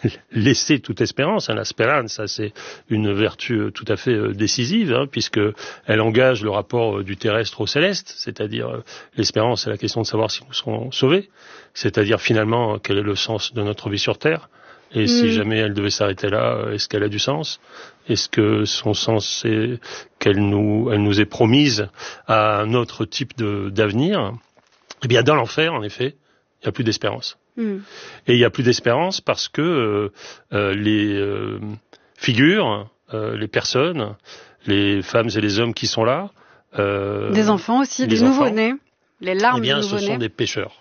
laisser toute espérance. La speranza, c'est une vertu tout à fait décisive, puisque elle engage le rapport du terrestre au céleste, c'est-à-dire l'espérance, c'est la question de savoir si nous serons sauvés, c'est-à-dire finalement quel est le sens de notre vie sur Terre, et si jamais elle devait s'arrêter là, est-ce qu'elle a du sens? Est-ce que son sens, c'est elle nous est promise à un autre type d'avenir? Eh bien, dans l'enfer, en effet, il n'y a plus d'espérance. Et il n'y a plus d'espérance parce que les figures, les personnes, les femmes et les hommes qui sont là... des enfants aussi, des nouveau-nés, les larmes des nouveau-nés. Ce sont des pécheurs.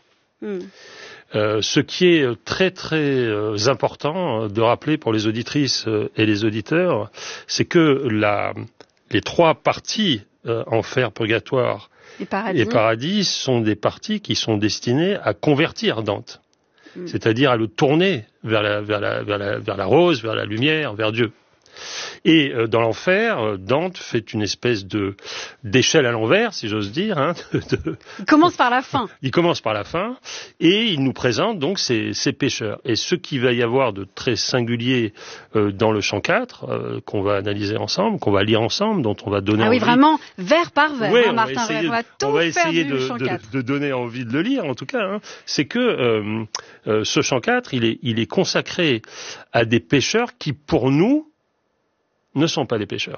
Ce qui est très très important de rappeler pour les auditrices et les auditeurs, c'est que les trois parties, enfer, purgatoire et paradis, sont des parties qui sont destinées à convertir Dante, c'est-à-dire à le tourner vers la rose, vers la lumière, vers Dieu. Et dans l'enfer, Dante fait une espèce d'échelle à l'envers, si j'ose dire. Il commence par la fin. Il commence par la fin, et il nous présente donc ces pécheurs. Et ce qu'il va y avoir de très singulier dans le chant 4, qu'on va analyser ensemble, qu'on va lire ensemble, dont on va donner envie. Vraiment, vers par vers, oui, Martin Rueff, on va essayer de donner envie de le lire, en tout cas. C'est que ce chant 4, il est consacré à des pécheurs qui, pour nous, ne sont pas des pécheurs.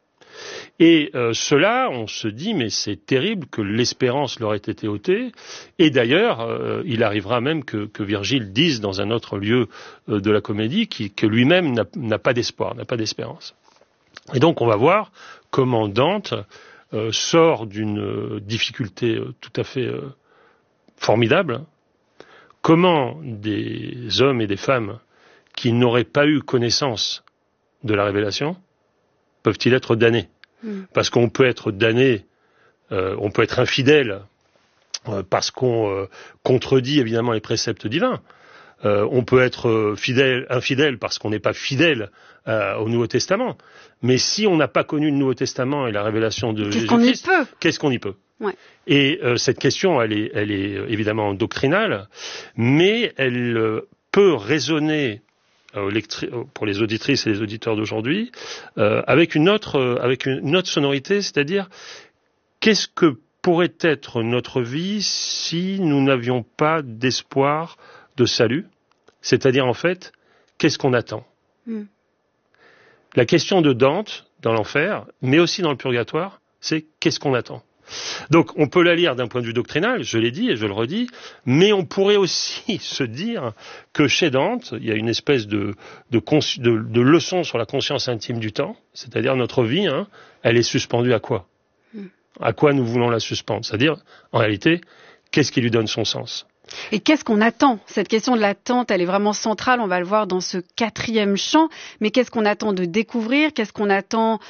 Et ceux-là, on se dit, mais c'est terrible que l'espérance leur ait été ôtée. Et d'ailleurs, il arrivera même que Virgile dise dans un autre lieu de la comédie que lui-même n'a pas d'espoir, n'a pas d'espérance. Et donc on va voir comment Dante sort d'une difficulté tout à fait formidable. Comment des hommes et des femmes qui n'auraient pas eu connaissance de la révélation, peuvent-ils être damnés? Parce qu'on peut être damné, on peut être infidèle, parce qu'on contredit évidemment les préceptes divins. On peut être infidèle parce qu'on n'est pas fidèle au Nouveau Testament. Mais si on n'a pas connu le Nouveau Testament et la révélation de Jésus-Christ, qu'est-ce qu'on y peut? Et cette question, elle est évidemment doctrinale, mais elle peut résonner pour les auditrices et les auditeurs d'aujourd'hui, avec une autre sonorité, c'est-à-dire qu'est-ce que pourrait être notre vie si nous n'avions pas d'espoir de salut, c'est-à-dire en fait, qu'est-ce qu'on attend? La question de Dante dans l'enfer, mais aussi dans le purgatoire, c'est qu'est-ce qu'on attend? Donc on peut la lire d'un point de vue doctrinal, je l'ai dit et je le redis, mais on pourrait aussi se dire que chez Dante, il y a une espèce de leçon sur la conscience intime du temps, c'est-à-dire notre vie, elle est suspendue à quoi? À quoi nous voulons la suspendre? C'est-à-dire, en réalité, qu'est-ce qui lui donne son sens? Et qu'est-ce qu'on attend? Cette question de l'attente, elle est vraiment centrale, on va le voir dans ce 4e chant. Mais qu'est-ce qu'on attend de découvrir? Qu'est-ce qu'on attend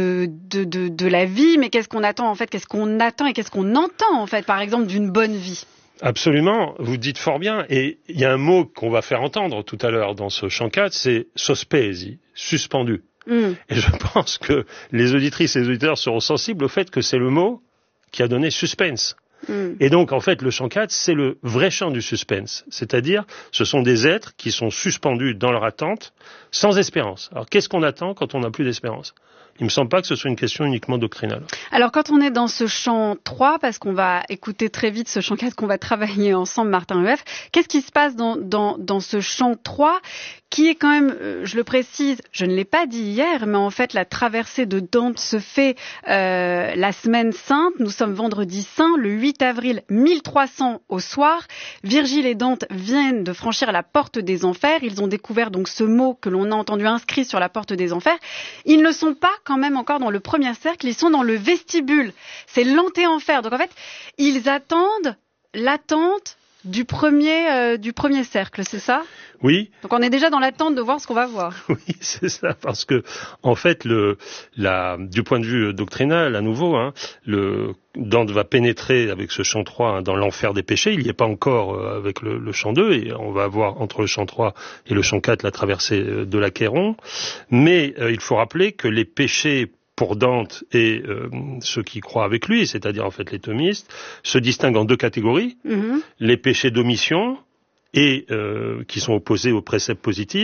de la vie? Mais qu'est-ce qu'on attend en fait? Qu'est-ce qu'on attend et qu'est-ce qu'on entend en fait, par exemple, d'une bonne vie? Absolument, vous dites fort bien. Et il y a un mot qu'on va faire entendre tout à l'heure dans ce chant 4, c'est sospesi, suspendu. Et je pense que les auditrices et les auditeurs seront sensibles au fait que c'est le mot qui a donné suspense. Et donc, en fait, le chant 4, c'est le vrai chant du suspense. C'est-à-dire, ce sont des êtres qui sont suspendus dans leur attente, sans espérance. Alors, qu'est-ce qu'on attend quand on n'a plus d'espérance? Il me semble pas que ce soit une question uniquement doctrinale. Alors, quand on est dans ce chant 3, parce qu'on va écouter très vite ce chant 4 qu'on va travailler ensemble, Martin Rueff, qu'est-ce qui se passe dans ce chant 3 qui est quand même, je le précise, je ne l'ai pas dit hier, mais en fait la traversée de Dante se fait la semaine sainte. Nous sommes vendredi saint, le 8 avril 1300 au soir. Virgile et Dante viennent de franchir la porte des enfers. Ils ont découvert donc ce mot que l'on a entendu inscrit sur la porte des enfers. Ils ne sont pas quand même encore dans le premier cercle, ils sont dans le vestibule. C'est l'anté-enfer. Donc en fait, ils attendent l'attente du premier cercle, c'est ça? Oui. Donc on est déjà dans l'attente de voir ce qu'on va voir. Oui, c'est ça, parce que en fait, du point de vue doctrinal, à nouveau, Dante va pénétrer avec ce chant 3 dans l'enfer des péchés. Il n'y est pas encore avec le chant 2, et on va avoir entre le chant 3 et le chant 4 la traversée de l'Achéron. Mais il faut rappeler que les péchés pour Dante et ceux qui croient avec lui, c'est-à-dire en fait les thomistes, se distinguent en deux catégories. Les péchés d'omission et qui sont opposés aux préceptes positifs,